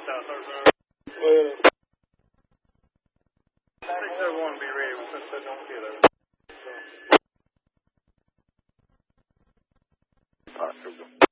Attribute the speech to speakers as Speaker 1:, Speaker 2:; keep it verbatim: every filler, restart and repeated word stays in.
Speaker 1: Well,
Speaker 2: six oh one, be ready with Sunset, don't feel it.
Speaker 1: all right, here we go.